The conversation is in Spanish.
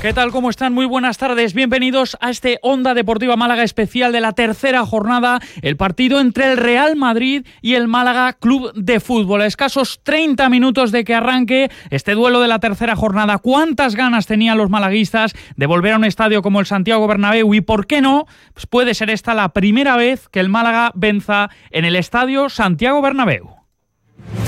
¿Qué tal? ¿Cómo están? Muy buenas tardes. Bienvenidos a este Onda Deportiva Málaga especial de la tercera jornada, el partido entre el Real Madrid y el Málaga Club de Fútbol. A escasos 30 minutos de que arranque este duelo de la tercera jornada. ¿Cuántas ganas tenían los malaguistas de volver a un estadio como el Santiago Bernabéu? Y ¿por qué no? Pues puede ser esta la primera vez que el Málaga venza en el estadio Santiago Bernabéu.